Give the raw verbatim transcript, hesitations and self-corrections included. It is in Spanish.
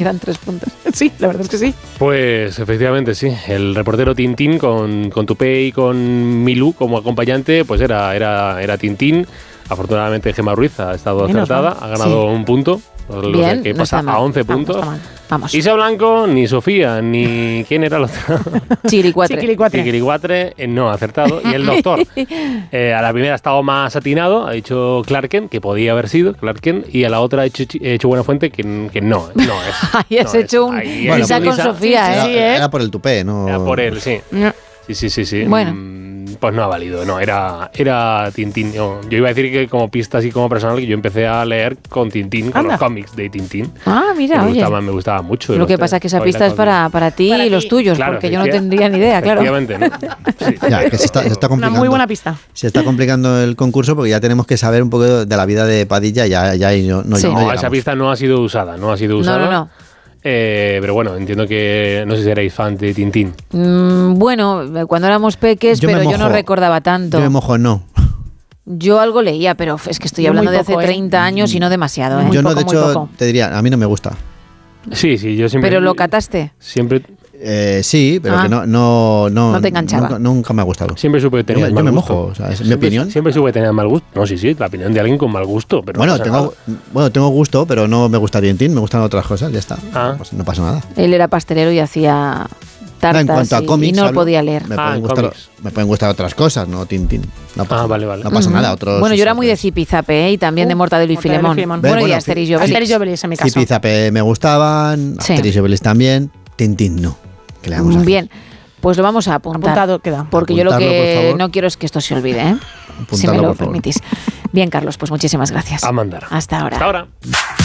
quedan tres puntos. Sí, la verdad es que sí. Pues efectivamente, sí. El reportero Tintín con, con Tupé y con Milú como acompañante, pues era, era, era Tintín. Afortunadamente Gemma Ruiz ha estado Menos acertada, mal. ha ganado Sí. un punto. Lo Bien, que no pasa está mal. a once Vamos, puntos. está mal. Vamos. Isa Blanco, ni Sofía, ni... ¿Quién era el otro? Chiquilicuatre. Chiquilicuatre. Chiquilicuatre, eh, no ha acertado. Y el doctor, eh, a la primera ha estado más atinado, ha dicho Clark Kent, que podía haber sido Clark Kent, y a la otra ha hecho, ha hecho Buenafuente, que, que no, no es. Ahí has no hecho es. un Ahí, Bueno, Isa ahí, con Isa, Sofía, sí, ¿eh? sí, Era, ¿eh? era por el tupé, ¿no? Era por él, sí. Sí, sí, sí, sí. Bueno. Mm, Pues no ha valido, no, era, era Tintín. Yo, yo iba a decir que como pista así como personal, que yo empecé a leer con Tintín, con Anda. los cómics de Tintín. Ah, mira, me oye. gustaba, me gustaba mucho. Lo que pasa es que esa Hoy pista la es para, para ti Para y los ti. tuyos, Claro, porque yo no efectiva- tendría ni idea, claro. Efectivamente, ¿no? Sí. Ya, que se está, se está Una complicando. muy buena pista. Se está complicando el concurso porque ya tenemos que saber un poco de la vida de Padilla. Ya, ya ahí no, no, Sí. no No, llegamos. esa pista no ha sido usada, no ha sido No, usada. no, no. Eh, pero bueno, entiendo que no sé si erais fan de Tintín. Mm, bueno, cuando éramos peques, Yo me pero yo no mojo. recordaba tanto. Yo me mojo, no. Yo algo leía, pero es que estoy Yo hablando muy de hace poco, ¿eh? treinta años y no demasiado, ¿eh? Muy yo no, poco, de muy hecho, poco. te diría, a mí no me gusta. Sí, sí, yo siempre. Pero lo cataste. Siempre, Eh, sí, pero Ah. que no, no, no, No te enganchaba. Nunca, nunca me ha gustado. siempre supe que Yo tenías me, yo mal me gusto. mojo, o sea, es mi Siempre- opinión. Siempre supe que tenías mal gusto. No, sí, sí, la opinión de alguien con mal gusto. Pero Bueno, no pasa tengo, bueno, tengo gusto, pero no me gusta Tintín, me gustan otras cosas, ya está. Ah. Pues no pasa nada. Él era pastelero y hacía tartas en cuanto a y- cómics, y no hablo- podía leer. Me, Ah, pueden en gustar, cómics. me pueden gustar otras cosas, no Tintín. No pasa, Ah, vale, vale. No pasa Ujú. nada. Otros, Bueno, yo era muy de otros- Zipizape, ¿eh? Y también de Uh, Mortadelo y Mortadelo y Filemón. Filemón. Bueno, Ve, y bueno, Asterix y Fi- Obelix. Asterix y Obelix, en mi caso. Zipizape me gustaban, Sí. Asterix y Obelix también, Tintín no. ¿Qué le vamos a hacer? Bien, pues lo vamos a apuntar. Apuntado queda. Porque yo lo Apuntarlo, por que favor. no quiero es que esto se olvide, ¿eh? Si Apuntarlo, me lo por favor. permitís. Bien, Carlos, pues muchísimas gracias. A mandar. Hasta ahora. Hasta ahora.